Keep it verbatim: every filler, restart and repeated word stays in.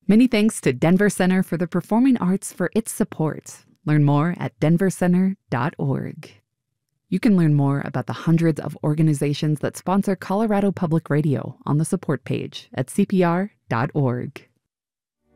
Many thanks to Denver Center for the Performing Arts for its support. Learn more at denver center dot org. You can learn more about the hundreds of organizations that sponsor Colorado Public Radio on the support page at c p r dot org.